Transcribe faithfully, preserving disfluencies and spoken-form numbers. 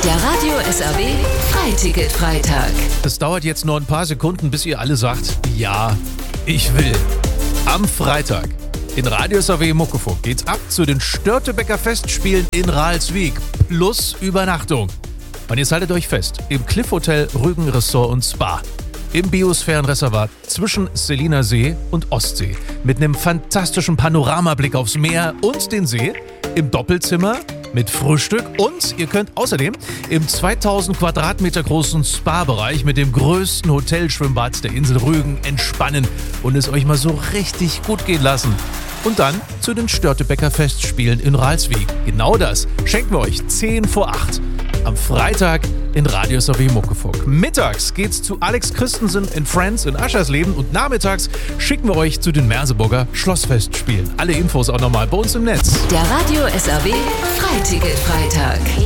Der Radio S R W Freiticket-Freitag. Es dauert jetzt nur ein paar Sekunden, bis ihr alle sagt, ja, ich will. Am Freitag in Radio S R W Muckefunk geht's ab zu den Störtebeker Festspielen in Ralswiek plus Übernachtung. Und jetzt haltet euch fest, im Cliff Hotel Rügen Resort und Spa. Im Biosphärenreservat zwischen Seliner See und Ostsee. Mit einem fantastischen Panoramablick aufs Meer und den See. Im Doppelzimmer mit Frühstück. Und ihr könnt außerdem im zweitausend Quadratmeter großen Spa-Bereich mit dem größten Hotelschwimmbad der Insel Rügen entspannen und es euch mal so richtig gut gehen lassen. Und dann zu den Störtebeker Festspielen in Ralswiek. Genau das schenken wir euch zehn vor acht. Am Freitag in Radio S R W Muckefunk. Mittags geht's zu Alex Christensen in Friends in Aschersleben und nachmittags schicken wir euch zu den Merseburger Schlossfestspielen. Alle Infos auch nochmal bei uns im Netz. Der Radio S R W Freiticket-Freitag.